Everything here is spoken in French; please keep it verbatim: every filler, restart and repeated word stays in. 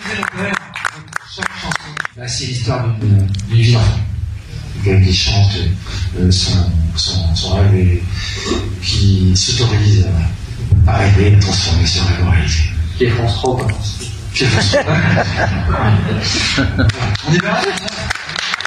disait le poème, chaque chanson, bah, c'est l'histoire d'une vie d'enfant. Quelqu'un qui chante euh, son, son, son rêve et qui s'autorise à rêver, à transformer ce rêve en réalité. Qui est France trois, quoi. Qui est France trois. On y va.